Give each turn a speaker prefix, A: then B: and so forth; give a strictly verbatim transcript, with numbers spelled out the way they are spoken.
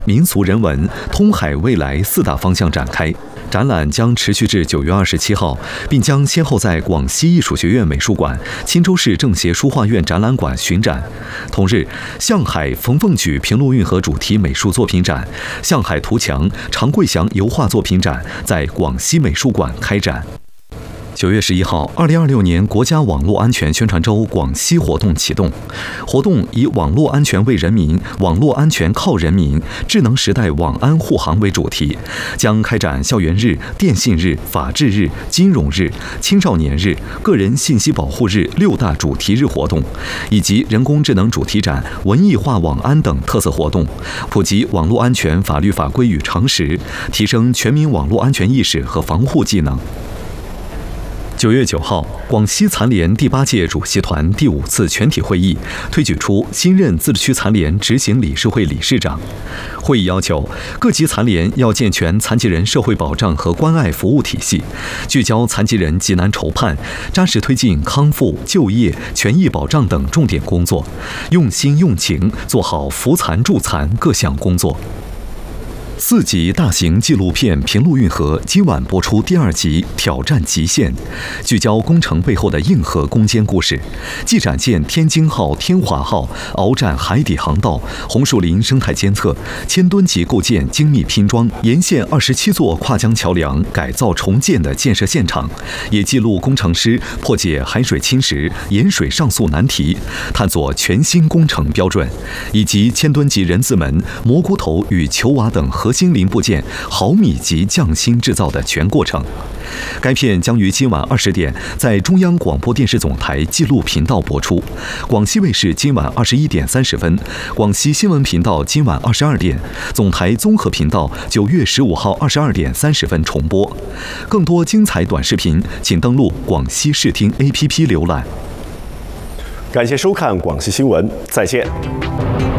A: 民俗人文、通海未来四大方向展开。展览将持续至九月二十七号，并将先后在广西艺术学院美术馆、钦州市政协书画院展览馆巡展。同日，向海冯凤举平陆运河主题美术作品展、向海图墙常贵祥油画作品展在广西美术馆开展。九月十一号，二零二六年国家网络安全宣传周广西活动启动。活动以“网络安全为人民，网络安全靠人民，智能时代网安护航”为主题，将开展校园日、电信日、法治日、金融日、青少年日、个人信息保护日六大主题日活动，以及人工智能主题展、文艺化网安等特色活动，普及网络安全法律法规与常识，提升全民网络安全意识和防护技能。九月九号，广西残联第八届主席团第五次全体会议推举出新任自治区残联执行理事会理事长。会议要求各级残联要健全残疾人社会保障和关爱服务体系，聚焦残疾人急难愁盼，扎实推进康复、就业、权益保障等重点工作，用心用情做好扶残助残各项工作。四集大型纪录片《平陆运河》今晚播出第二集《挑战极限》，聚焦工程背后的硬核攻坚故事，既展现天津号、天华号鏖战海底航道、红树林生态监测、千吨级构建精密拼装、沿线二十七座跨江桥梁改造重建的建设现场，也记录工程师破解海水侵蚀、盐水上诉难题，探索全新工程标准，以及千吨级人字门、蘑菇头与球瓦等核核心零部件毫米级匠心制造的全过程。该片将于今晚二十点在中央广播电视总台纪录频道播出，广西卫视今晚二十一点三十分，广西新闻频道今晚二十二点，总台综合频道九月十五号二十二点三十分重播。更多精彩短视频，请登录广西视听 A P P 浏览。
B: 感谢收看广西新闻，再见。